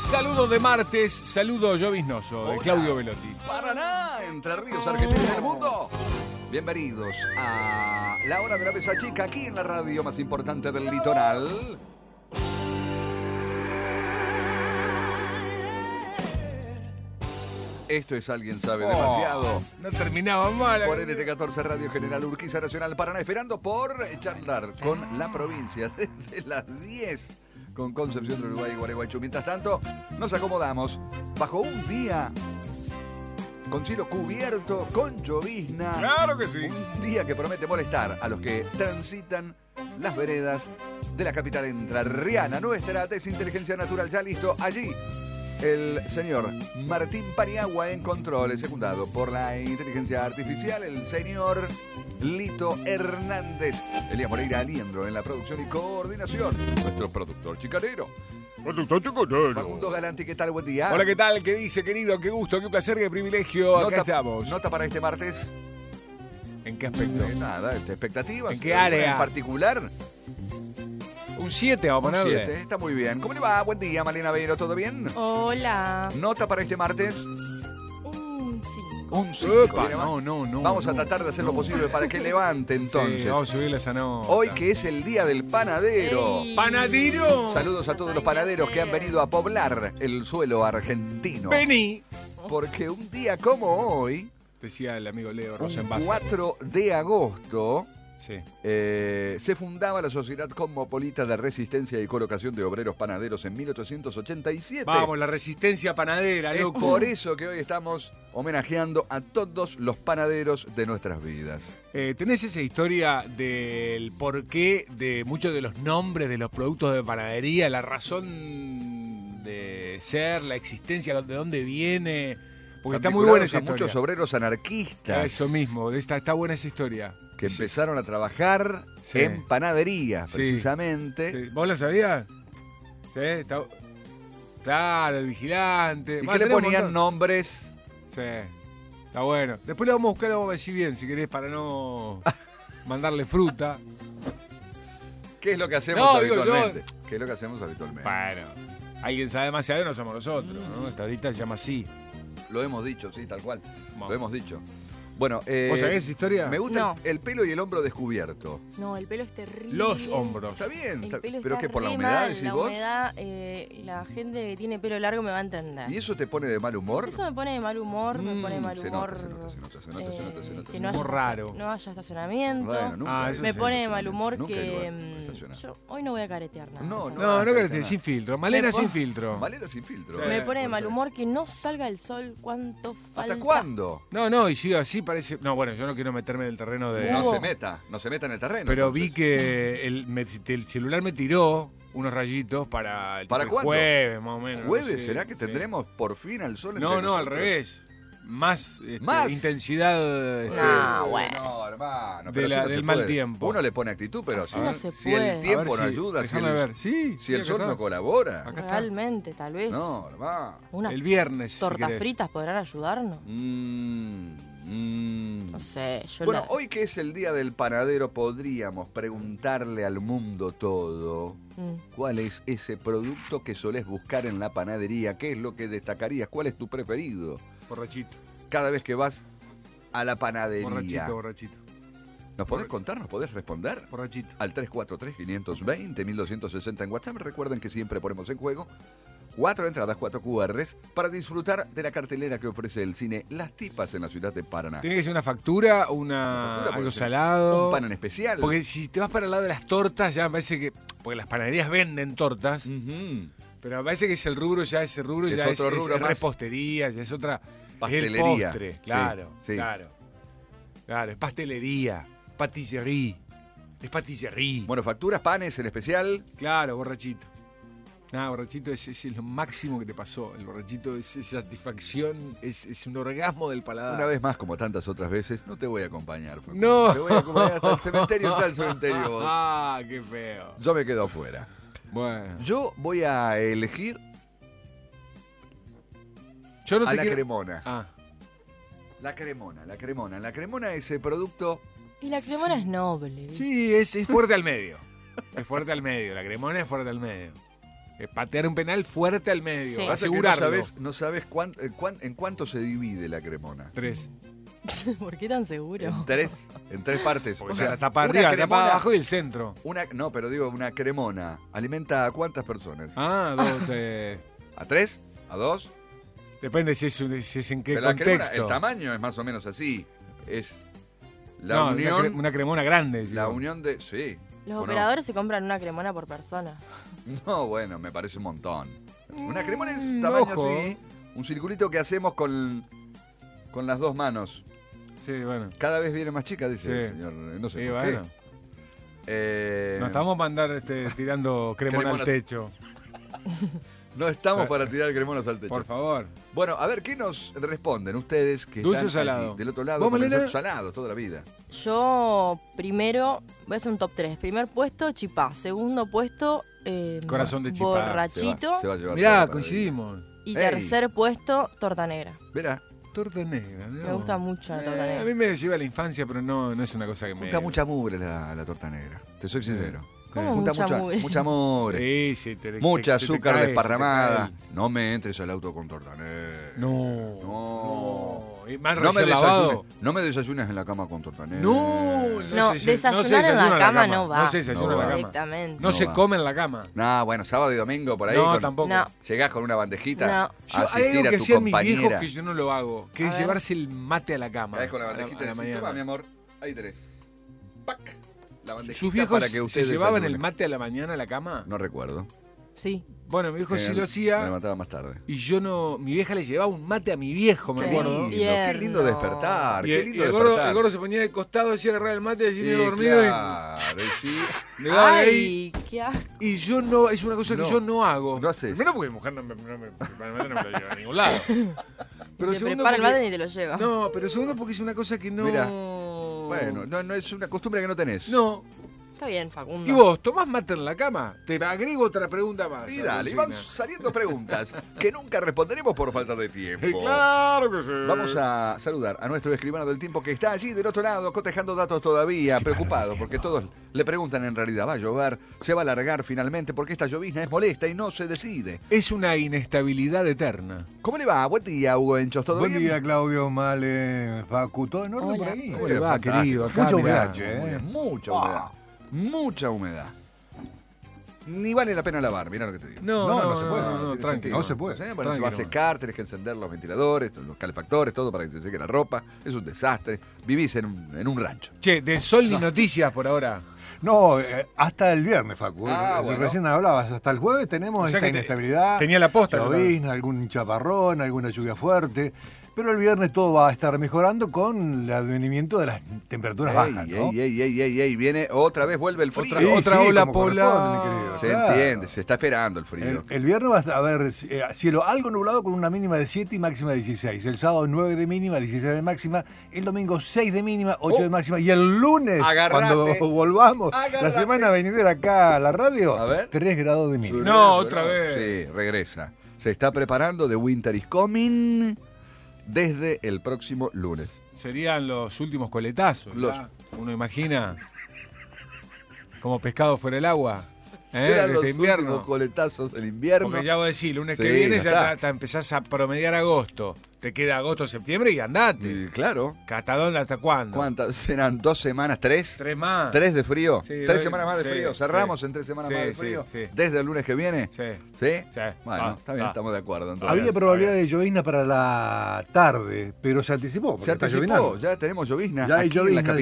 Saludos de martes, saludo lloviznoso de Claudio Velotti. Paraná, Entre Ríos, Argentina y el mundo. Bienvenidos a la hora de la mesa chica aquí en la radio más importante del litoral. Esto es Alguien Sabe Demasiado. No terminaba mal. Por NT14 Radio General Urquiza Nacional Paraná, esperando por charlar con la provincia desde las 10 con Concepción del Uruguay y Gualeguaychú. Mientras tanto, nos acomodamos bajo un día con cielo cubierto, con llovizna. Claro que sí. Un día que promete molestar a los que transitan las veredas de la capital entrerriana. Nuestra desinteligencia natural ya listo allí. El señor Martín Paniagua en controles, secundado por la inteligencia artificial, el señor Lito Hernández, Elías Moreira Aliendro en la producción y coordinación, nuestro productor chicanero. Facundo Galanti, ¿qué tal? Buen día. Hola, ¿qué tal? ¿Qué dice, querido? Qué gusto, qué placer, qué privilegio. Acá estamos. ¿Nota para este martes? ¿En qué aspecto? Nada, expectativas. ¿En qué área? En particular. Un 7 vamos a ponerle. 7, está muy bien. ¿Cómo le va? Buen día, Malena Beiro, ¿todo bien? Hola. ¿Nota para este martes? Un 5. Un 5. No. Vamos a tratar de hacer lo posible para que levante entonces. Sí, vamos a subirle esa nota. Hoy que es el día del panadero. Ey. ¡Panadero! Saludos a todos los panaderos que han venido a poblar el suelo argentino. ¡Vení! Porque un día como hoy, Decía el amigo Leo un Rosenbasser. 4 de agosto, Sí. se fundaba la Sociedad Cosmopolita de Resistencia y Colocación de Obreros Panaderos en 1887. Vamos, la resistencia panadera, Es loco. por eso que hoy estamos homenajeando a todos los panaderos de nuestras vidas. ¿Tenés esa historia del porqué de muchos de los nombres de los productos de panadería, la razón de ser, la existencia, de dónde viene? Porque está muy buena esa A muchos historia. obreros anarquistas. Eso mismo, está buena esa historia. Que empezaron a trabajar Sí. en panadería, Sí. precisamente. Sí. ¿Vos la sabías? Sí, claro, el vigilante. Y Va, que le tenés un ponían montón. nombres. Sí, está bueno. Después le vamos a buscar, lo vamos a decir bien, si querés, para no mandarle fruta. ¿Qué es lo que hacemos No, digo habitualmente? ¿Qué es lo que hacemos habitualmente? Bueno, alguien sabe demasiado, no somos nosotros, ¿no? Esta ahorita se llama así. Lo hemos dicho, sí, tal cual. Vamos. Lo hemos dicho. Bueno, ¿Vos sabés esa historia? me gusta No. el pelo y el hombro descubierto. No, el pelo es terrible. Los hombros. Está bien, El pelo pero está que por la re humedad, mal, decís la vos. humedad, la gente que tiene pelo largo me va a entender. ¿Y eso te pone de mal humor? Eso me pone de mal humor, me pone de mal se humor. nota, se nota. Que no haya, Humor raro. no haya estacionamiento. Bueno, nunca eso me sí, pone de mal humor Nunca hay lugar que para estacionar. yo hoy no voy a caretear nada. No, No, no, que sin filtro. Malena Me sin pon- filtro. Maleta sin filtro. Sí. Me pone de mal humor que no salga el sol. ¿Cuánto falta? ¿Hasta cuándo? No, y sigue así, parece. No, bueno, yo no quiero meterme en el terreno de. No Hugo. se meta en el terreno. Pero entonces. vi que el celular me tiró unos rayitos para el ¿Para cuándo? jueves, más o menos. ¿Jueves no sé, será que sí. tendremos por fin al sol entre No, al nosotros? revés. Más, ¿Más? intensidad. No, bueno. No, hermano. De pero la- así no del se mal puede. tiempo. Uno le pone actitud, pero Así si, no se si puede. el tiempo A no ver si- ayuda, si déjame el, ver. Sí, si el acá sol está. no colabora. Acá está. Realmente, tal vez. No, hermano. Unas El viernes. si tortas querés. fritas podrán ayudarnos. No sé, yo Bueno, la- hoy que es el día del panadero, podríamos preguntarle al mundo todo cuál es ese producto que solés buscar en la panadería, qué es lo que destacarías, cuál es tu preferido Borrachito. cada vez que vas a la panadería. Borrachito. ¿Nos podés contar? ¿Nos podés responder? Borrachito. Al 343-520-1260 en WhatsApp. Recuerden que siempre ponemos en juego 4 entradas, 4 QRs para disfrutar de la cartelera que ofrece el cine Las Tipas en la ciudad de Paraná. Tiene que ser una factura, Factura, algo puede ser salado. Un pan en especial. Porque si te vas para el lado de las tortas, ya me parece que. Porque las panaderías venden tortas, Ujú. pero me parece que ese rubro ya es otro rubro es más. repostería, ya es otra. Pastelería. Es el postre, claro. Sí. Claro, es pastelería, patisserie. Es patisserie. Bueno, facturas, panes en especial. Claro, borrachito. Nada, borrachito es lo máximo que te pasó. El borrachito es satisfacción, es un orgasmo del paladar. Una vez más, como tantas otras veces, no te voy a acompañar. Facundo. No. Te voy a acompañar hasta el cementerio, está el cementerio vos. Ah, qué feo. Yo me quedo afuera. Bueno. Yo voy a elegir Yo no a te la quiero... cremona. Ah, La cremona. La cremona es el producto. Y la cremona es noble. ¿viste? sí, es fuerte al medio. Es fuerte al medio. La cremona es fuerte al medio. patear un penal fuerte al medio, Sí. Pasa que asegurarlo. no sabes en cuánto se divide la cremona. 3. ¿Por qué tan seguro? En tres partes. Porque O sea, la tapa una arriba, la tapa cremona- abajo y el centro. No, pero digo, una cremona alimenta a cuántas personas. Ah, 2. ¿A 3? ¿A 2? Depende si es en qué Pero la cremona, contexto. el tamaño es más o menos así. Es la No, unión. una cremona grande. La digo. unión de. Sí. Los ¿o no? operadores se compran una cremona por persona. No, bueno, me parece un montón. Una cremona es un tamaño ojo. así. Un circulito que hacemos con las dos manos. Sí, bueno. Cada vez viene más chica, dice Sí. el señor. No sé Sí, por bueno. qué. Nos estamos a andar tirando cremona al Cremonas. techo. No estamos Sí. para tirar cremonas al techo. Por favor. Bueno, a ver, ¿qué nos responden ustedes que ¿Dulce están o salado? allí, del otro lado? ¿Vos, con Malena? el salado toda la vida. Yo primero, voy a hacer un top 3. Primer puesto, chipá. Segundo puesto, Corazón de chipá. borrachito. Se va a llevar Mirá, todo para coincidimos. Y Ey. tercer puesto, torta negra. Verá, Torta negra. ¿no? Me gusta mucho la torta A negra. mí me lleva a la infancia, pero no es una cosa que me me... gusta mucha mugre la torta negra. Te soy sincero. ¿Cómo Me gusta mucha mugre? mucha mugre. Sí, sí, Mucha se te azúcar cae, se te desparramada. cae. No me entres al auto con torta negra. No. No. Y más No me, recién lavado. no me desayunes en la cama con torta negra. No, se desayunar se en desayuna la cama no va. No se desayuna No en la va. cama. Directamente. No, No se va. come en la cama. No, bueno, sábado y domingo por ahí. No, tampoco. No. Llegás con una bandejita No. a Hay algo asistir que a tu hacían mis viejos compañera. que yo no lo hago, que A es ver. llevarse el mate a la cama. Caes con la a bandejita y a la decís, mañana. toma, mi amor, ahí tenés. ¡Pac! La bandejita ¿Sus viejos para que se ustedes llevaban el desayunen. mate a la mañana a la cama? No recuerdo. Sí. Bueno, mi viejo sí lo Me hacía levantaba más tarde. y yo no... Mi vieja le llevaba un mate a mi viejo, me Qué acuerdo. lindo. Qué lindo despertar, Y, qué y lindo el, gordo, despertar. el gordo se ponía de costado, decía agarrar el mate, decía medio Sí, dormido claro, y sí. y me daba ahí. Ay, qué asco. Y yo no, es una cosa No. que yo no hago. No haces. Primero porque mi mujer no me lo lleva a ningún lado. Pero Te segundo prepara el porque- mate y te lo lleva. No, pero segundo porque es una cosa que no... Mirá. Bueno, no es una costumbre que no tenés. No. Está bien, Facundo. ¿Y vos, tomás mate en la cama? Te agrego otra pregunta más. Y dale, y van Alfonsina. saliendo preguntas que nunca responderemos por falta de tiempo. Claro que sí. Vamos a saludar a nuestro escribano del tiempo que está allí del otro lado, cotejando datos todavía, preocupado, porque todos le preguntan en realidad, ¿va a llover? ¿Se va a alargar finalmente? Porque esta llovizna es molesta y no se decide. Es una inestabilidad eterna. ¿Cómo le va? Buen día, Hugo Enchos, ¿todo Buen bien? día, Claudio, Male, Facu, todo en orden Hola. por ahí. ¿Cómo le va, Fantástico. querido? Acá, Mucha mirá. humedad, che, Muy bien, mucha Ah. humedad. Mucha humedad. Ni vale la pena lavar, mirá lo que te digo. No se puede. tiene tranquilo. sentido. No se puede. Bueno, se va a Tranquilo. secar, tenés que encender los ventiladores, los calefactores, todo para que se seque la ropa. Es un desastre. Vivís en un rancho. Che, del sol ni noticias por ahora. No, hasta el viernes, Facu. Bueno. Recién hablabas, hasta el jueves tenemos O sea esta que inestabilidad. tenía la posta, llovizna, algún chaparrón, alguna lluvia fuerte. Pero el viernes todo va a estar mejorando con el advenimiento de las temperaturas bajas, ¿no? Ey, viene, otra vez vuelve el frío. Otra ola como corresponde, polar. mi querido, Se claro. entiende, se está esperando el frío. El viernes va a haber cielo algo nublado con una mínima de 7 y máxima de 16. El sábado 9 de mínima, 16 de máxima. El domingo 6 de mínima, 8 de máxima. Y el lunes, Agarrate. cuando volvamos, Agarrate. la semana venidera acá a la radio, A ver. 3 grados de mínima. No, otra vez. Sí, regresa. Se está preparando The Winter is Coming desde el próximo lunes. Serían los últimos coletazos. Los- ¿verdad? Uno imagina como pescado fuera del agua. Serán De los este invierno. últimos coletazos del invierno. Porque ya vos decís, lunes que Sí, viene ya ya está. empezás a promediar agosto. Te queda agosto, septiembre y andate. Y claro. ¿Hasta dónde? ¿Hasta cuándo? ¿Cuántas? ¿Serán 2 semanas? ¿3? 3 más. ¿3 de frío? Sí, 3 doy- semanas más de sí, frío. ¿Cerramos sí. en 3 semanas Sí, más de sí, frío? sí. ¿Desde el lunes que viene? Sí. ¿Sí? Sí. Bueno, Ah, está bien, ah. estamos de acuerdo. entonces. Había Está probabilidad bien. de llovizna para la tarde, pero se anticipó. porque Se está anticipó, llovinando. ya tenemos llovizna. Ya hay aquí en la llovizna,